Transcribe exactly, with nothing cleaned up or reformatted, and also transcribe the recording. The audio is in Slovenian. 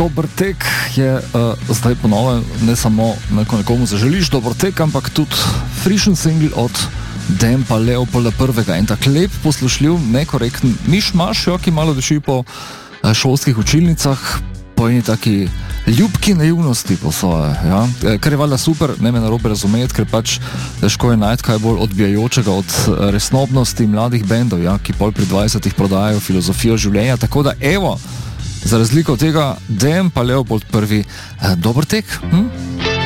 dober tek je uh, zdaj ponovno ne samo neko nekomu zaželiš dober tek, ampak tudi frišen singl od Dempa Leopolda prvega. En tak lep, poslušljiv, nekorekten mišmaš, jo, ki malo duši po uh, šolskih učilnicah, po eni taki ljubki naivnosti po svoje, ja. Kar je valjda super, ne me narobe razumeti, ker pač težko je najti kaj bolj odbijajočega od resnobnosti mladih bendov, ja, ki pol pri dvajsetih prodajajo filozofijo življenja, tako da evo, za razliko od tega, Dempa Leopold prvi, eh, dober tek, hm?